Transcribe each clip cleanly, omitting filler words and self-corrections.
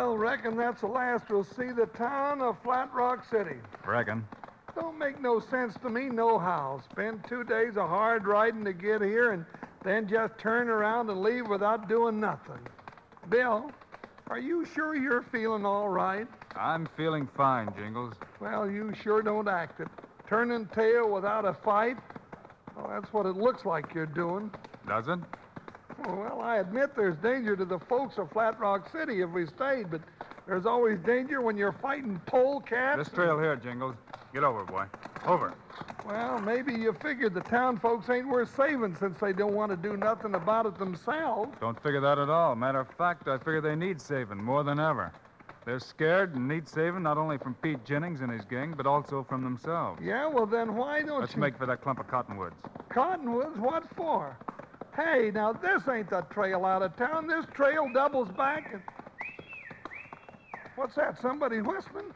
Well, reckon that's the last we'll see the town of Flat Rock City. Reckon. Don't make no sense to me nohow. Spend 2 days of hard riding to get here and then just turn around and leave without doing nothing. Bill, are you sure you're feeling all right? I'm feeling fine, Jingles. Well, you sure don't act it. Turning tail without a fight? Well, that's what it looks like you're doing. Does it? Well, I admit there's danger to the folks of Flat Rock City if we stayed, but there's always danger when you're fighting polecats. This trail here, Jingles. Get over, boy. Over. Well, maybe you figured the town folks ain't worth saving since they don't want to do nothing about it themselves. Don't figure that at all. Matter of fact, I figure they need saving more than ever. They're scared and need saving not only from Pete Jennings and his gang, but also from themselves. Yeah, well, then why don't Let's you... make for that clump of cottonwoods. Cottonwoods? What for? Hey, now, this ain't the trail out of town. This trail doubles back and... What's that? Somebody whistling?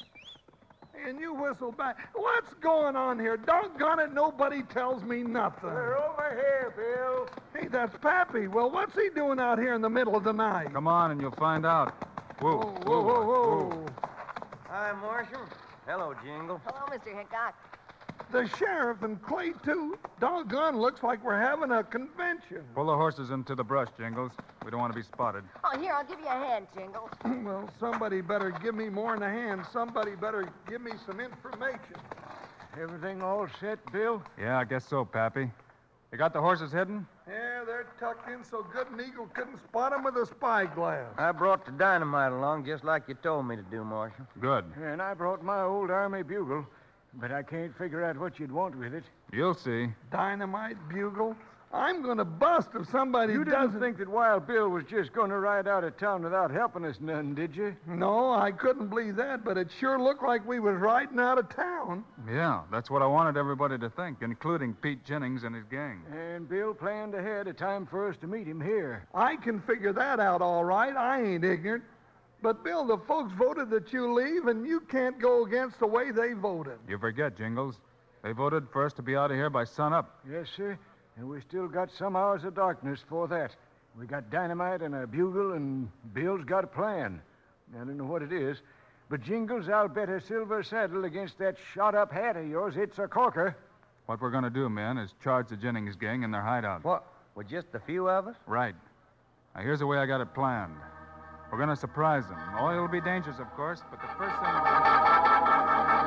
And you whistle back. What's going on here? Doggone it, nobody tells me nothing. They're over here, Bill. Hey, that's Pappy. Well, what's he doing out here in the middle of the night? Come on and you'll find out. Whoa, Whoa, whoa, whoa. Hi, Marshal. Hello, Jingle. Hello, Mr. Hickok. The sheriff and Clay, too. Doggone, looks like we're having a convention. Pull the horses into the brush, Jingles. We don't want to be spotted. Oh, here, I'll give you a hand, Jingles. Well, somebody better give me more than a hand. Somebody better give me some information. Everything all set, Bill? Yeah, I guess so, Pappy. You got the horses hidden? Yeah, they're tucked in so good an eagle couldn't spot them with a spyglass. I brought the dynamite along just like you told me to do, Marshal. Good. And I brought my old army bugle, but I can't figure out what you'd want with it. You'll see. Dynamite bugle? I'm going to bust if somebody You doesn't... didn't think that Wild Bill was just going to ride out of town without helping us none, did you? No, I couldn't believe that, but it sure looked like we was riding out of town. Yeah, that's what I wanted everybody to think, including Pete Jennings and his gang. And Bill planned ahead a time for us to meet him here. I can figure that out all right. I ain't ignorant. But, Bill, the folks voted that you leave, and you can't go against the way they voted. You forget, Jingles. They voted for us to be out of here by sunup. Yes, sir. And we still got some hours of darkness for that. We got dynamite and a bugle, and Bill's got a plan. I don't know what it is, but Jingles, I'll bet a silver saddle against that shot-up hat of yours. It's a corker. What we're going to do, man, is charge the Jennings gang in their hideout. What? With just a few of us? Right. Now, here's the way I got it planned. We're going to surprise them. Oh, it'll be dangerous, of course, but the first thing...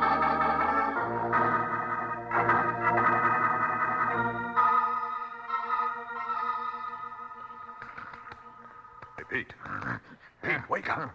Pete. Pete, wake up.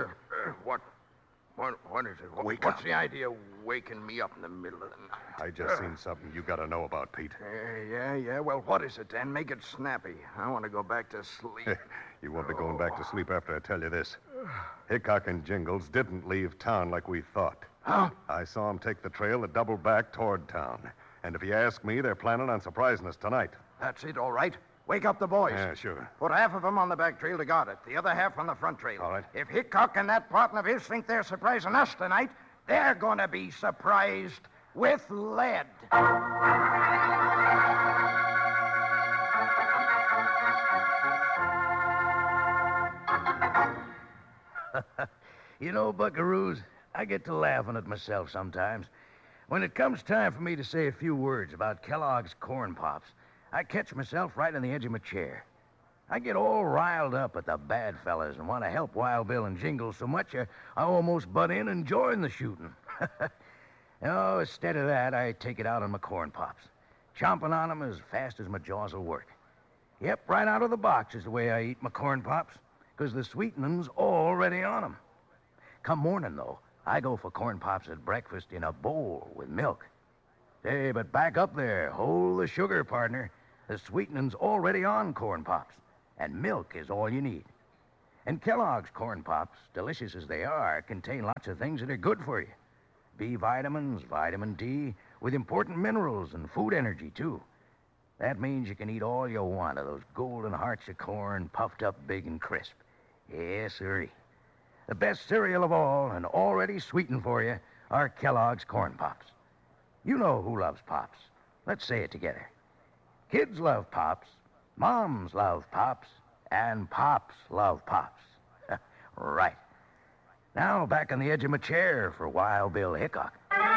What is it? Wake What's up. the idea of waking me up in the middle of the night? I just seen something you got to know about, Pete. Yeah. Well, what is it then? Make it snappy. I want to go back to sleep. You won't be going back to sleep after I tell you this. Hickok and Jingles didn't leave town like we thought. Huh? I saw them take the trail that doubled back toward town. And if you ask me, they're planning on surprising us tonight. That's it, all right. Wake up the boys. Yeah, sure. Put half of them on the back trail to guard it, the other half on the front trail. All right. If Hickok and that partner of his think they're surprising us tonight, they're going to be surprised with lead. You know, buckaroos, I get to laughing at myself sometimes. When it comes time for me to say a few words about Kellogg's Corn Pops, I catch myself right on the edge of my chair. I get all riled up at the bad fellas and want to help Wild Bill and Jingles so much I almost butt in and join the shooting. Oh, instead of that, I take it out on my Corn Pops, chomping on them as fast as my jaws will work. Yep, right out of the box is the way I eat my Corn Pops, because the sweetening's already on them. Come morning, though, I go for Corn Pops at breakfast in a bowl with milk. Hey, but back up there. Hold the sugar, partner. The sweetening's already on Corn Pops, and milk is all you need. And Kellogg's Corn Pops, delicious as they are, contain lots of things that are good for you. B vitamins, vitamin D, with important minerals and food energy, too. That means you can eat all you want of those golden hearts of corn puffed up big and crisp. Yes, sirree. The best cereal of all, and already sweetened for you, are Kellogg's Corn Pops. You know who loves Pops. Let's say it together. Kids love Pops, moms love Pops, and Pops love Pops. Right. Now, back on the edge of my chair for Wild Bill Hickok.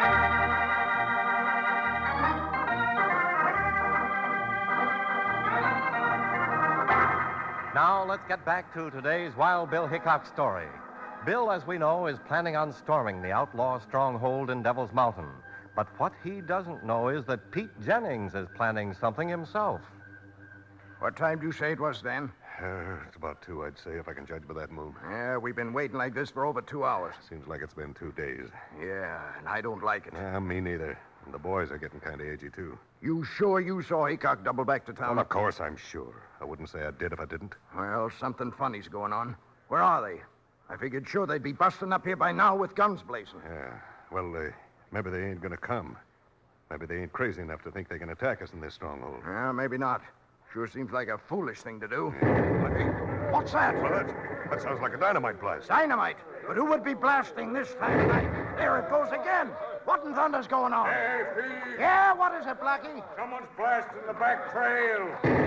Now, let's get back to today's Wild Bill Hickok story. Bill, as we know, is planning on storming the outlaw stronghold in Devil's Mountain. But what he doesn't know is that Pete Jennings is planning something himself. What time do you say it was, Dan? It's about 2, I'd say, if I can judge by that moon. Yeah, we've been waiting like this for over 2 hours. Seems like it's been 2 days. Yeah, and I don't like it. Me neither. And the boys are getting kind of edgy, too. You sure you saw Hickok double back to town? Well, of course I'm sure. I wouldn't say I did if I didn't. Well, something funny's going on. Where are they? I figured sure they'd be busting up here by now with guns blazing. Yeah. Well, maybe they ain't going to come. Maybe they ain't crazy enough to think they can attack us in this stronghold. Yeah, maybe not. Sure seems like a foolish thing to do. What's that? Well, that sounds like a dynamite blast. Dynamite? But who would be blasting this time of night? There it goes again. What in thunder's going on? Hey, Pete! Yeah, what is it, Blackie? Someone's blasting the back trail.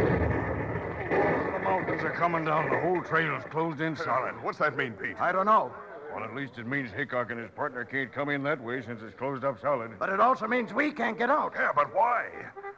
The mountains are coming down. The whole trail's closed in solid. What's that mean, Pete? I don't know. Well, at least it means Hickok and his partner can't come in that way since it's closed up solid. But it also means we can't get out. Yeah, but why?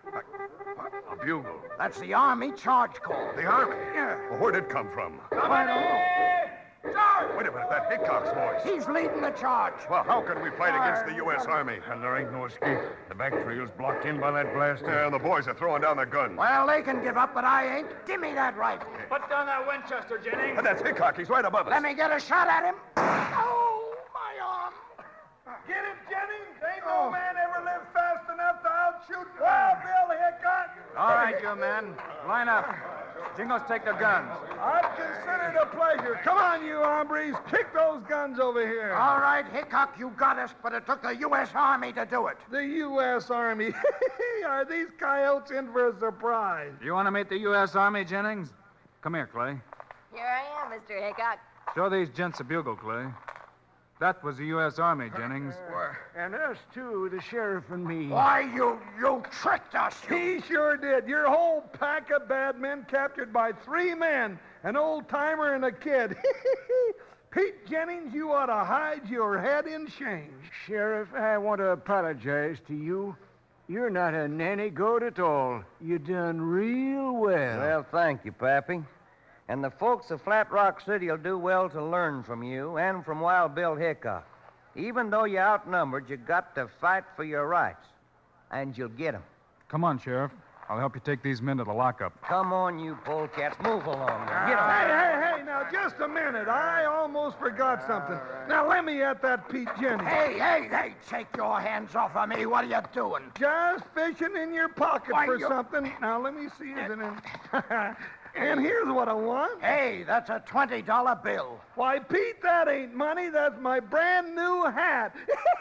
A bugle. That's the Army charge call. The Army? Yeah. Well, where'd it come from? I don't know. Wait a minute, that Hickok's voice. He's leading the charge. Well, how can we fight against the U.S. Army? And there ain't no escape. The back trail's blocked in by that blast. Yeah, and the boys are throwing down their guns. Well, they can give up, but I ain't. Give me that rifle. Put down that Winchester, Jennings. And that's Hickok. He's right above us. Let me get a shot at him. Oh, my arm. Get it, Jennings? Ain't no man ever lived fast enough to outshoot Wild Bill Hickok. All right, you men. Line up. Jingles, take their guns. I'd consider it a pleasure. Come on, you hombres. Kick those guns over here. All right, Hickok, you got us, but it took the U.S. Army to do it. The U.S. Army. Are these coyotes in for a surprise? You want to meet the U.S. Army, Jennings? Come here, Clay. Here I am, Mr. Hickok. Show these gents a bugle, Clay. That was the U.S. Army, Jennings. And us, too, the sheriff and me. Why, you tricked us. He sure did. Your whole pack of bad men captured by 3 men, an old-timer and a kid. Pete Jennings, you ought to hide your head in shame. Sheriff, I want to apologize to you. You're not a nanny goat at all. You done real well. Well, thank you, Pappy. And the folks of Flat Rock City will do well to learn from you and from Wild Bill Hickok. Even though you're outnumbered, you got to fight for your rights. And you'll get 'em. Come on, Sheriff. I'll help you take these men to the lockup. Come on, you polecats. Move along there. Get 'em. Hey, now, just a minute. I almost forgot something. Now, let me at that Pete Jennings. Hey, take your hands off of me. What are you doing? Just fishing in your pocket Why, for you- something. Now, let me see. Is it in... And here's what I want. Hey, that's a $20 bill. Why, Pete, that ain't money. That's my brand new hat.